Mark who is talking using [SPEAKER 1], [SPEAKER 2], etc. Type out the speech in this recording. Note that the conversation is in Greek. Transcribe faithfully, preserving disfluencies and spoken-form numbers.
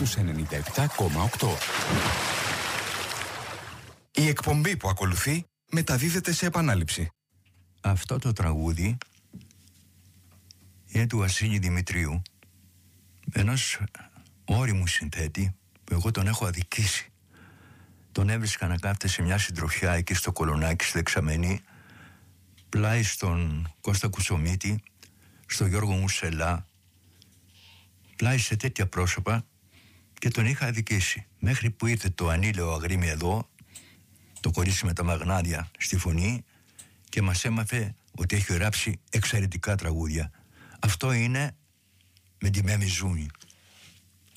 [SPEAKER 1] στους ενενήντα επτά κόμμα οκτώ. Η εκπομπή που ακολουθεί μεταδίδεται σε επανάληψη.
[SPEAKER 2] Αυτό το τραγούδι είναι του Βασίλη Δημητρίου, ενός όριμου συνθέτη που εγώ τον έχω αδικήσει. Τον έβρισκα να κάθεται σε μια συντροφιά εκεί στο Κολονάκι, στη Δεξαμενή, πλάι στον Κώστα Κουτσομίτη, στον Γιώργο Μουσελά, πλάι σε τέτοια πρόσωπα, και τον είχα αδικήσει. Μέχρι που ήρθε το ανήλαιο αγρίμι εδώ, το κορίτσι με τα μαγνάδια στη φωνή, και μας έμαθε ότι έχει γράψει εξαιρετικά τραγούδια. Αυτό είναι με τη Μέμη Ζούνη.